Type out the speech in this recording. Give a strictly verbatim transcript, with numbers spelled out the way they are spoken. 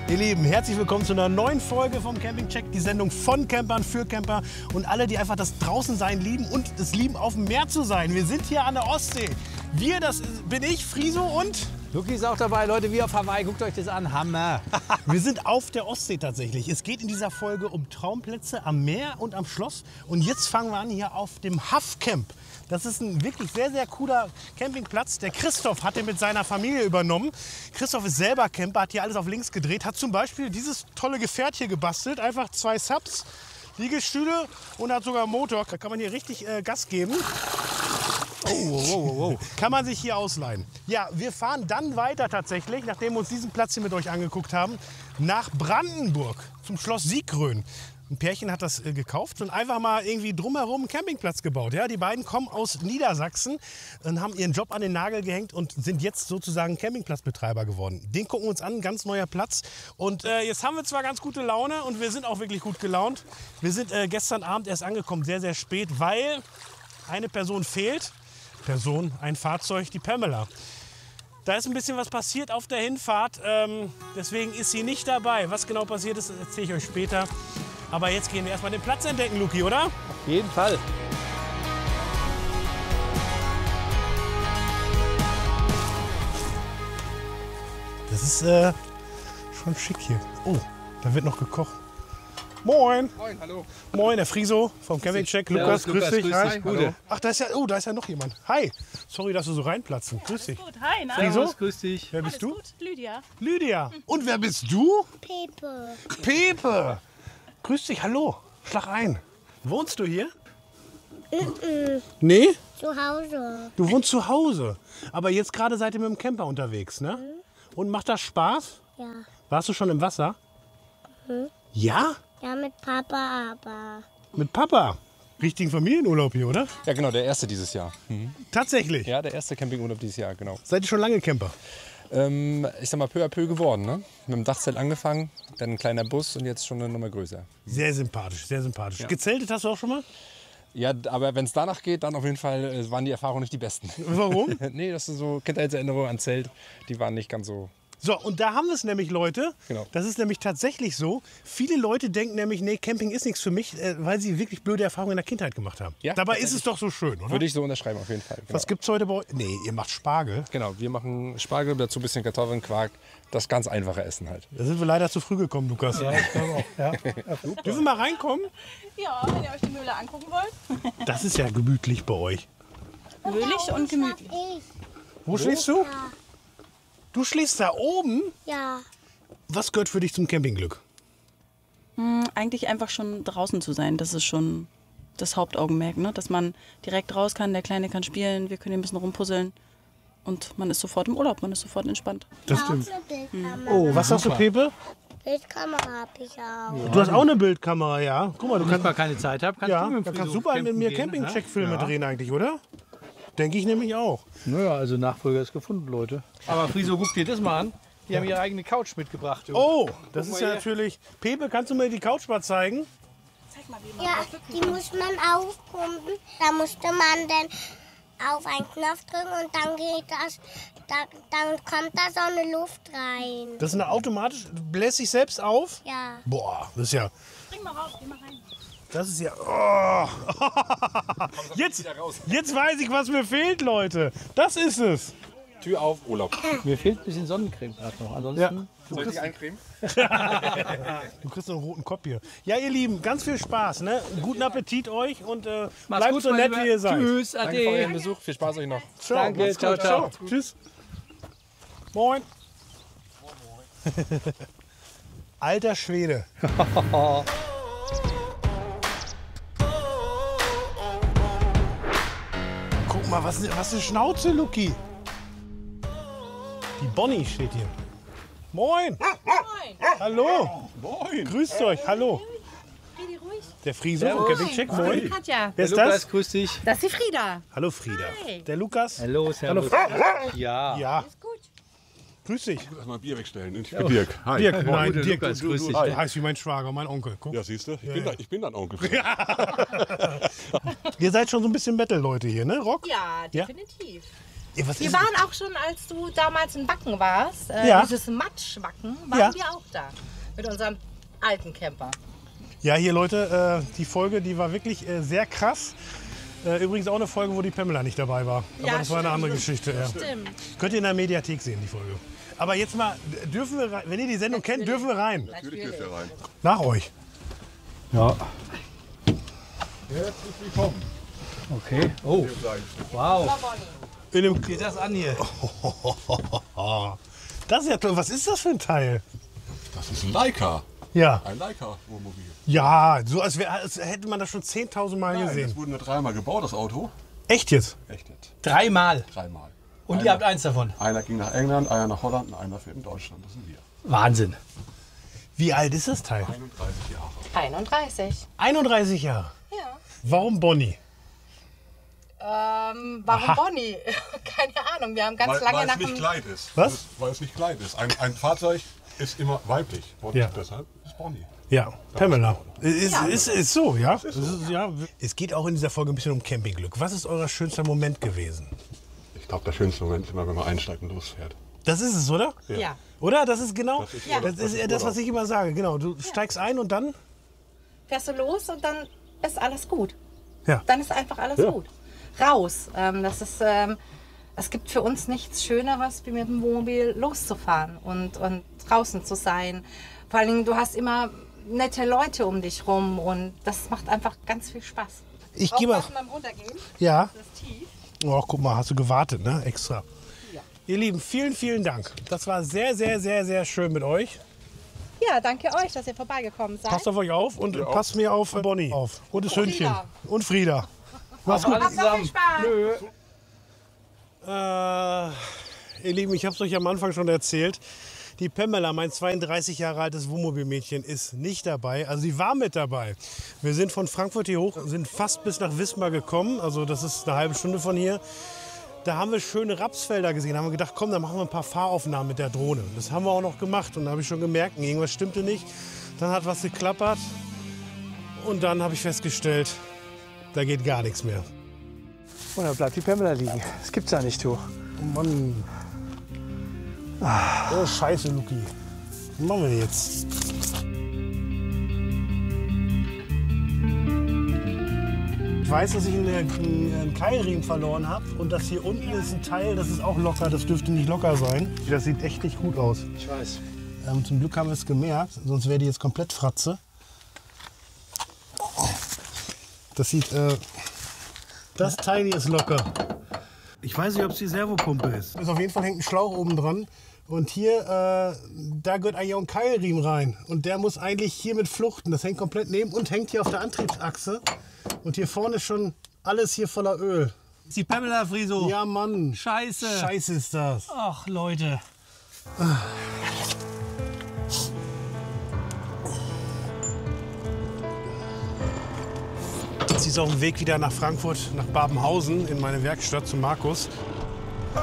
Ihr Lieben, herzlich willkommen zu einer neuen Folge vom Camping Check, die Sendung von Campern für Camper und alle, die einfach das Draußensein lieben und das Lieben, auf dem Meer zu sein. Wir sind hier an der Ostsee. Wir, das bin ich, Friso und... Luki ist auch dabei, Leute, wie auf Hawaii. Guckt euch das an, Hammer. Wir sind auf der Ostsee tatsächlich. Es geht in dieser Folge um Traumplätze am Meer und am Schloss. Und jetzt fangen wir an hier auf dem Huff-Camp. Das ist ein wirklich sehr, sehr cooler Campingplatz. Der Christoph hat den mit seiner Familie übernommen. Christoph ist selber Camper, hat hier alles auf links gedreht, hat zum Beispiel dieses tolle Gefährt hier gebastelt. Einfach zwei Subs, Liegestühle und hat sogar einen Motor. Da kann man hier richtig äh, Gas geben. Oh, wow, wow, wow. Kann man sich hier ausleihen. Ja, wir fahren dann weiter tatsächlich, nachdem wir uns diesen Platz hier mit euch angeguckt haben, nach Brandenburg zum Schloss Sieggrön. Ein Pärchen hat das äh, gekauft und einfach mal irgendwie drumherum einen Campingplatz gebaut. Ja, die beiden kommen aus Niedersachsen und haben ihren Job an den Nagel gehängt und sind jetzt sozusagen Campingplatzbetreiber geworden. Den gucken wir uns an, ein ganz neuer Platz. Und äh, jetzt haben wir zwar ganz gute Laune und wir sind auch wirklich gut gelaunt. Wir sind äh, gestern Abend erst angekommen, sehr, sehr spät, weil eine Person fehlt. Person, ein Fahrzeug, die Pamela. Da ist ein bisschen was passiert auf der Hinfahrt, ähm, deswegen ist sie nicht dabei. Was genau passiert ist, erzähle ich euch später. Aber jetzt gehen wir erstmal den Platz entdecken, Luki, oder? Auf jeden Fall. Das ist äh, schon schick hier. Oh, da wird noch gekocht. Moin. Moin, hallo. Moin, der Friso vom Camping Check. Lukas, grüß Lukas, dich. grüß Hi. dich. Gute. Ach, da ist ja, oh, da ist ja noch jemand. Hi. Sorry, dass du so reinplatzen. Grüß dich. Gut, hi, na? Friso? Servus, grüß dich. Wer bist Alles du? gut, Lydia. Lydia. Und wer bist du? Pepe. Pepe. Grüß dich, hallo. Schlag ein. Wohnst du hier? Mhm. Nee? Zu Hause. Du wohnst zu Hause. Aber jetzt gerade seid ihr mit dem Camper unterwegs, ne? Und macht das Spaß? Ja. Warst du schon im Wasser? Mhm. Ja? Ja, mit Papa aber. Mit Papa. Richtigen Familienurlaub hier, oder? Ja, genau, der erste dieses Jahr. Mhm. Tatsächlich. Ja, der erste Campingurlaub dieses Jahr, genau. Seid ihr schon lange Camper? Ähm, ich sag mal, peu à peu geworden, ne? Mit dem Dachzelt angefangen, dann ein kleiner Bus und jetzt schon eine Nummer größer. Sehr sympathisch, sehr sympathisch. Gezeltet hast du auch schon mal? Ja, aber wenn es danach geht, dann auf jeden Fall äh, waren die Erfahrungen nicht die besten. Warum? Nee, das ist so Kindheitserinnerungen an Zelt, die waren nicht ganz so... So, und da haben wir es nämlich, Leute. Genau. Das ist nämlich tatsächlich so. Viele Leute denken nämlich, nee, Camping ist nichts für mich, äh, weil sie wirklich blöde Erfahrungen in der Kindheit gemacht haben. Ja, Dabei ist es doch so schön, oder? Würde ich so unterschreiben, auf jeden Fall. Genau. Was gibt's heute bei euch? Nee, ihr macht Spargel. Genau, wir machen Spargel, dazu ein bisschen Kartoffeln, Quark, das ganz einfache Essen halt. Da sind wir leider zu früh gekommen, Lukas. Ja, ich glaube auch. Ja. Dürfen wir mal reinkommen? Ja, wenn ihr euch die Mühle angucken wollt. Das ist ja gemütlich bei euch. Mühlich und gemütlich. Ich. Wo schläfst du? Ja. Du schläfst da oben? Ja. Was gehört für dich zum Campingglück? Hm, eigentlich einfach schon draußen zu sein, das ist schon das Hauptaugenmerk, ne? Dass man direkt raus kann, der Kleine kann spielen, wir können ein bisschen rumpuzzeln und man ist sofort im Urlaub, man ist sofort entspannt. Das Auch stimmt. eine Bildkamera. Oh, was hast du, Pepe? Bildkamera habe ich auch. Du hast auch eine Bildkamera, ja. Guck mal, du Wenn ich kannst, mal keine Zeit habe, kannst ja, du mit da dem kannst Friso super mit campen mir gehen, Camping-Check-Filme ja? drehen eigentlich, oder? Denke ich nämlich auch. Naja, also Nachfolger ist gefunden, Leute. Aber Friso, guck dir das mal an. Die haben ihre eigene Couch mitgebracht. du. Oh, das ist mal ja her. natürlich... Pepe, kannst du mir die Couch mal zeigen? Zeig mal, wie man Ja, die muss man aufpumpen. Da musste man dann auf einen Knopf drücken und dann geht das, da, dann kommt da so eine Luft rein. Das ist eine automatisch... Bläst sich selbst auf? Ja. Boah, das ist ja... Spring mal raus, geh mal rein. Das ist ja... Oh. Jetzt, jetzt weiß ich, was mir fehlt, Leute. Das ist es. Tür auf, Urlaub. Mir fehlt ein bisschen Sonnencreme gerade noch. Ansonsten Soll ich dich eincremen? Du kriegst einen roten Kopf hier. Ja, ihr Lieben, ganz viel Spaß. Ne? Guten Appetit euch und äh, Macht's bleibt gut, so mein nett, Lieber. wie ihr seid. Tschüss, Danke für euren ade. Besuch, viel Spaß euch noch. Ciao, Danke, macht's ciao, gut. ciao. Tschüss. Moin. Alter Schwede. Guck mal, was, was eine Schnauze, Luki. Die Bonnie steht hier. Moin. Moin. Hallo. Moin. Grüßt euch. Hallo. Redi ruhig. Der Friso vom Campingcheck. Moin. Katja. Wer ist Lukas, das? grüß dich. Das ist die Frieda. Hallo Frieda. Hi. Der Lukas. Hallo, servus. Ja. Ja. Ist gut. Grüß dich. Erstmal Bier wegstellen. Ich bin Dirk. Hi. Dirk, nein, gute Dirk, Lukas, du, grüß du, dich. du heißt wie mein Schwager, mein Onkel. Guck. Ja, siehst du? Ich, Ja, bin ja. da- ich bin dein Onkel. Ihr seid schon so ein bisschen Metal-Leute hier, ne? Rock? Ja, Ja? definitiv. Ja, was Wir ist- waren auch schon, als du damals in Wacken warst, äh, Ja. dieses Matschwacken, waren Ja. wir auch da. Mit unserem alten Camper. Ja, hier Leute, äh, die Folge, die war wirklich äh, sehr krass. Äh, übrigens auch eine Folge, wo die Pamela nicht dabei war. Aber Ja, das war eine stimmt. andere Geschichte. Ja. Stimmt. Könnt ihr in der Mediathek sehen, die Folge. Aber jetzt mal, dürfen wir rein, wenn ihr die Sendung kennt, dürfen wir rein. Natürlich dürft ihr rein. Nach euch. Ja, Herzlich willkommen. okay. Oh, wow. In dem, Geht das an hier? das ist ja toll. Was ist das für ein Teil? Das ist ein Leica. Ja. Ein Leica-Wohnmobil. Ja, so als, wär, als hätte man das schon zehntausend Mal Nein, gesehen. das wurde nur dreimal gebaut, das Auto. Echt jetzt? Echt jetzt. Dreimal. Dreimal. Und einer, ihr habt eins davon. Einer ging nach England, einer nach Holland und einer fährt in Deutschland. Das sind wir. Wahnsinn. Wie alt ist das Teil? einunddreißig Jahre. einunddreißig. einunddreißig Jahre. Ja. Warum Bonnie? Ähm, warum Aha. Bonnie? Keine Ahnung, wir haben ganz Weil, lange weil nach es nicht dem... Kleid ist. Was? Weil es, weil es nicht Kleid ist. Ein, ein Fahrzeug ist immer weiblich. Und Ja. deshalb ist Bonnie. Ja, Pamela. Ist, ist, ist so, ja? Es, ist, ja. Es geht auch in dieser Folge ein bisschen um Campingglück. Was ist euer schönster Moment gewesen? Ich glaube, der schönste Moment ist immer, wenn man einsteigt und losfährt. Das ist es, oder? Ja. Oder? Das ist genau Das ist das, Urlaub. ist Das ist ja das, was Urlaub. ich immer sage. Genau, du steigst ein und dann? Fährst du los und dann ist alles gut. Ja. Dann ist einfach alles gut. Raus. Ähm, das ist, ähm, es gibt für uns nichts Schöneres, wie mit dem Wohnmobil loszufahren und, und draußen zu sein. Vor allen Dingen, du hast immer nette Leute um dich rum und das macht einfach ganz viel Spaß. Ich gehe mal. Aufpassen beim Runtergehen. Ja. Das ist tief. Oh, guck mal, hast du gewartet, ne? Extra. Ihr Lieben, vielen, vielen Dank. Das war sehr, sehr, sehr, sehr schön mit euch. Ja, danke euch, dass ihr vorbeigekommen seid. Passt auf euch auf und passt mir auf äh, Bonnie auf. Und das Hündchen. Frieda. Und Frieda. Mach's gut. Alles Habt noch viel zusammen. Spaß. Nö. Äh, ihr Lieben, ich habe es euch am Anfang schon erzählt. Die Pamela, mein zweiunddreißig Jahre altes Wohnmobilmädchen, ist nicht dabei. Also sie war mit dabei. Wir sind von Frankfurt hier hoch, sind fast bis nach Wismar gekommen. Also das ist eine halbe Stunde von hier. Da haben wir schöne Rapsfelder gesehen. Da haben wir gedacht, komm, dann machen wir ein paar Fahraufnahmen mit der Drohne. Das haben wir auch noch gemacht. Und da habe ich schon gemerkt, irgendwas stimmte nicht. Dann hat was geklappert. Und dann habe ich festgestellt, da geht gar nichts mehr. Und da bleibt die Pamela liegen. Das gibt's ja nicht, du. Oh Mann. Oh, scheiße, Luki. Was machen wir jetzt? Ich weiß, dass ich einen, einen Keilriemen verloren habe. Und das hier unten ist ein Teil, das ist auch locker. Das dürfte nicht locker sein. Das sieht echt nicht gut aus. Ich weiß. Ähm, zum Glück haben wir es gemerkt, sonst wäre die jetzt komplett Fratze. Das sieht, äh, das Teil hier ist locker. Ich weiß nicht, ob es die Servopumpe ist. ist. Auf jeden Fall hängt ein Schlauch oben dran. Und hier, äh, da gehört eigentlich auch ein Keilriemen rein. Und der muss eigentlich hier mit fluchten. Das hängt komplett neben und hängt hier auf der Antriebsachse. Und hier vorne ist schon alles hier voller Öl. Die Pamela Friso. Ja, Mann. Scheiße. Scheiße ist das. Ach, Leute. Sie ist auf dem Weg wieder nach Frankfurt, nach Babenhausen in meine Werkstatt zu Markus.